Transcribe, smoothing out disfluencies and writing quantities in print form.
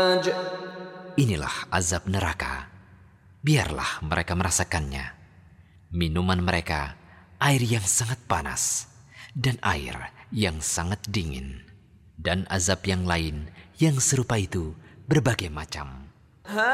Inilah azab neraka. Biarlah mereka merasakannya. Minuman mereka, air yang sangat panas, dan air yang sangat dingin. Dan azab yang lain yang serupa itu berbagai macam.